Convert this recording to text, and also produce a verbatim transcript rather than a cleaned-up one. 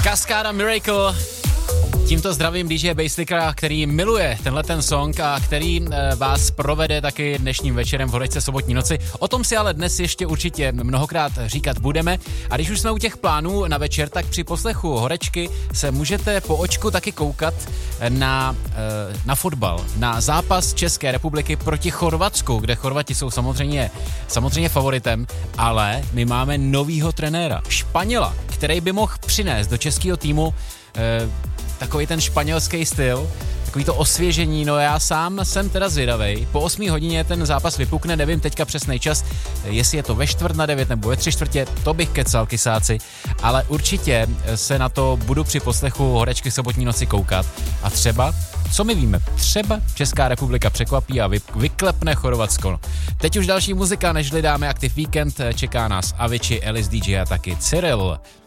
Cascada Miracle. Tímto zdravím D J Bassleyka, který miluje tenhle ten song a který e, vás provede taky dnešním večerem v horečce sobotní noci. O tom si ale dnes ještě určitě mnohokrát říkat budeme. A když už jsme u těch plánů na večer, tak při poslechu horečky se můžete po očku taky koukat na, e, na fotbal, na zápas České republiky proti Chorvatsku, kde Chorvati jsou samozřejmě, samozřejmě favoritem, ale my máme novýho trenéra, Španěla, který by mohl přinést do českého týmu e, takový ten španělský styl, takový to osvěžení, no já sám jsem teda zvědavej. Po osmé hodině ten zápas vypukne, nevím teďka přesný čas, jestli je to ve čtvrt na devět nebo ve tři čtvrtě, to bych kecal, kysáci, ale určitě se na to budu při poslechu horečky sobotní noci koukat a třeba, co my víme, třeba Česká republika překvapí a vy, vyklepne Chorvatsko. Teď už další muzika, než dáme Aktiv Víkend, čeká nás Avicii, Alice D J a taky Cyril.